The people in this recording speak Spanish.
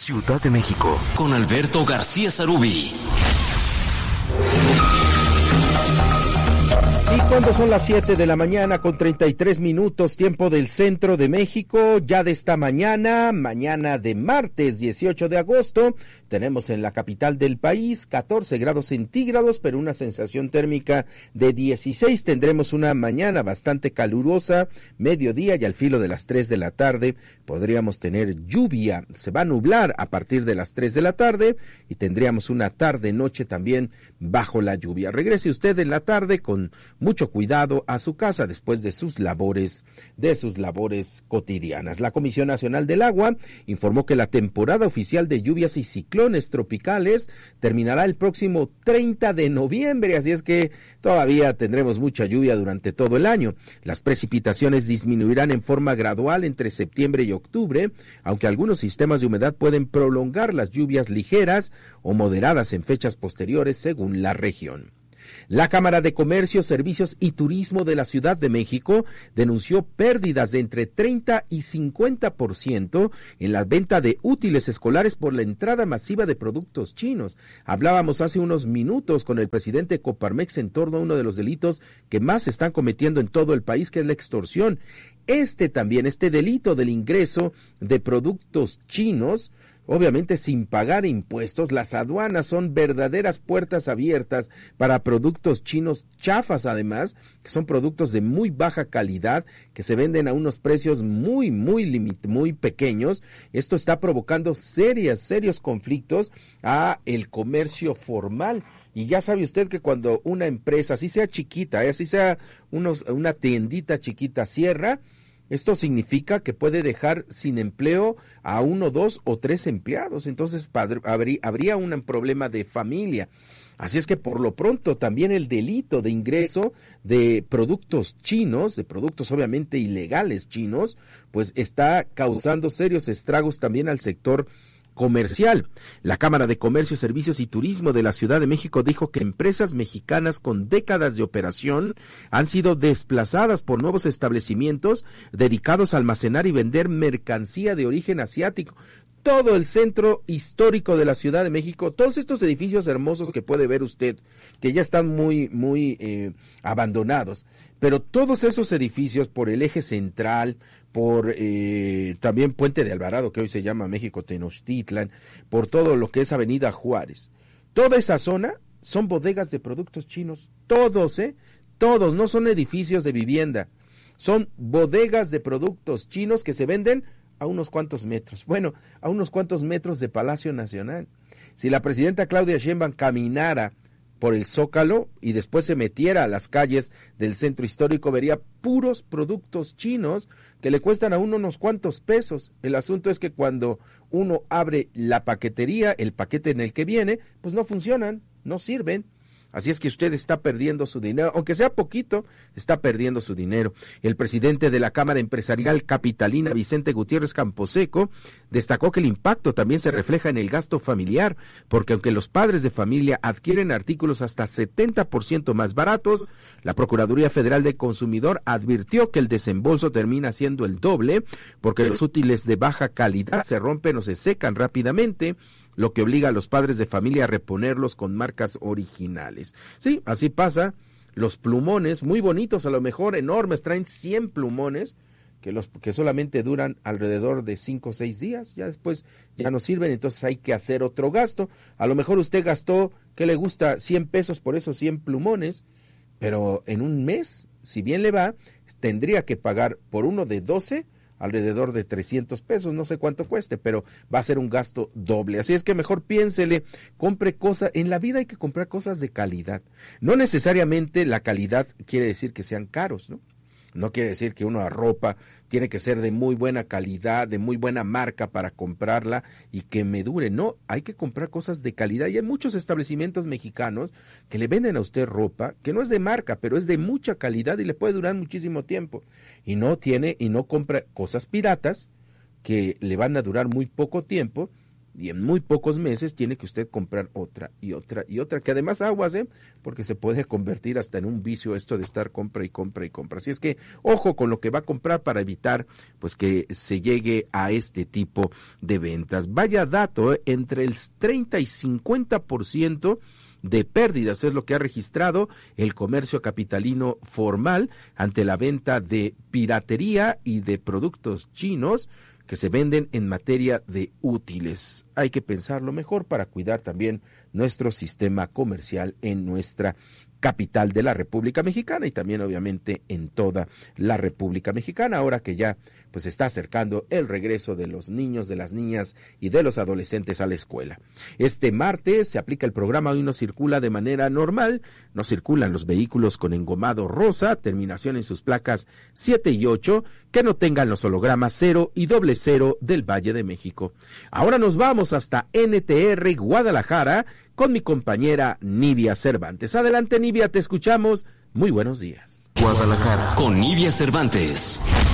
Ciudad de México, con Alberto García Sarubí. Y cuando son las 7 de la mañana con 33 minutos, tiempo del centro de México, ya de esta mañana de martes 18 de agosto, tenemos en la capital del país 14 grados centígrados, pero una sensación térmica de 16. Tendremos una mañana bastante calurosa, mediodía y al filo de las 3 de la tarde podríamos tener lluvia. Se va a nublar a partir de las 3 de la tarde y tendríamos una tarde-noche también bajo la lluvia. Regrese usted en la tarde con mucho cuidado a su casa después de sus labores cotidianas. La Comisión Nacional del Agua informó que la temporada oficial de lluvias y ciclones tropicales terminará el próximo 30 de noviembre, así es que todavía tendremos mucha lluvia durante todo el año. Las precipitaciones disminuirán en forma gradual entre septiembre y octubre, aunque algunos sistemas de humedad pueden prolongar las lluvias ligeras o moderadas en fechas posteriores según la región. La Cámara de Comercio, Servicios y Turismo de la Ciudad de México denunció pérdidas de entre 30 y 50% en la venta de útiles escolares por la entrada masiva de productos chinos. Hablábamos hace unos minutos con el presidente Coparmex en torno a uno de los delitos que más se están cometiendo en todo el país, que es la extorsión. Este delito del ingreso de productos chinos, obviamente sin pagar impuestos. Las aduanas son verdaderas puertas abiertas para productos chinos chafas, además, que son productos de muy baja calidad, que se venden a unos precios muy pequeños. Esto está provocando serios conflictos a el comercio formal. Y ya sabe usted que cuando una empresa, así sea chiquita, así sea una tiendita chiquita, cierra, esto significa que puede dejar sin empleo a 1, 2 o 3 empleados. Entonces habría un problema de familia. Así es que por lo pronto también el delito de ingreso de productos chinos, de productos obviamente ilegales chinos, pues está causando serios estragos también al sector comercial. La Cámara de Comercio, Servicios y Turismo de la Ciudad de México dijo que empresas mexicanas con décadas de operación han sido desplazadas por nuevos establecimientos dedicados a almacenar y vender mercancía de origen asiático. Todo el centro histórico de la Ciudad de México, todos estos edificios hermosos que puede ver usted, que ya están muy abandonados, pero todos esos edificios por el eje central, por también Puente de Alvarado, que hoy se llama México Tenochtitlan, por todo lo que es Avenida Juárez, toda esa zona son bodegas de productos chinos, todos, no son edificios de vivienda, son bodegas de productos chinos que se venden a unos cuantos metros de Palacio Nacional. Si la presidenta Claudia Sheinbaum caminara por el Zócalo y después se metiera a las calles del centro histórico, vería puros productos chinos que le cuestan a uno unos cuantos pesos. El asunto es que cuando uno abre la paquetería, el paquete en el que viene, pues no funcionan, no sirven. Así es que usted está perdiendo su dinero, aunque sea poquito, está perdiendo su dinero. El presidente de la Cámara Empresarial Capitalina, Vicente Gutiérrez Camposeco, destacó que el impacto también se refleja en el gasto familiar, porque aunque los padres de familia adquieren artículos hasta 70% más baratos, la Procuraduría Federal del Consumidor advirtió que el desembolso termina siendo el doble, porque los útiles de baja calidad se rompen o se secan rápidamente, lo que obliga a los padres de familia a reponerlos con marcas originales. Sí, así pasa. Los plumones, muy bonitos, a lo mejor enormes, traen 100 plumones, que solamente duran alrededor de 5 o 6 días, ya después ya no sirven, entonces hay que hacer otro gasto. A lo mejor usted gastó, ¿qué le gusta? 100 pesos por esos 100 plumones, pero en un mes, si bien le va, tendría que pagar por uno de 12, alrededor de 300 pesos, no sé cuánto cueste, pero va a ser un gasto doble. Así es que mejor piénsele, compre cosas. En la vida hay que comprar cosas de calidad. No necesariamente la calidad quiere decir que sean caros, ¿no? No quiere decir que una ropa tiene que ser de muy buena calidad, de muy buena marca para comprarla y que me dure. No, hay que comprar cosas de calidad. Y hay muchos establecimientos mexicanos que le venden a usted ropa que no es de marca, pero es de mucha calidad y le puede durar muchísimo tiempo. Y no compra cosas piratas que le van a durar muy poco tiempo y en muy pocos meses tiene que usted comprar otra y otra y otra, que además aguas, porque se puede convertir hasta en un vicio esto de estar compra y compra y compra. Así es que ojo con lo que va a comprar para evitar pues que se llegue a este tipo de ventas. Vaya dato, entre el 30 y 50% de pérdidas es lo que ha registrado el comercio capitalino formal ante la venta de piratería y de productos chinos que se venden en materia de útiles. Hay que pensarlo mejor para cuidar también nuestro sistema comercial en nuestra capital de la República Mexicana y también obviamente en toda la República Mexicana, ahora que ya pues está acercando el regreso de los niños, de las niñas y de los adolescentes a la escuela. Este martes se aplica el programa Hoy no circula de manera normal, no circulan los vehículos con engomado rosa, terminación en sus placas 7 y 8, que no tengan los hologramas 0 y 00 del Valle de México. Ahora nos vamos hasta NTR Guadalajara con mi compañera Nivia Cervantes. Adelante, Nivia, te escuchamos. Muy buenos días. Guadalajara con Nivia Cervantes.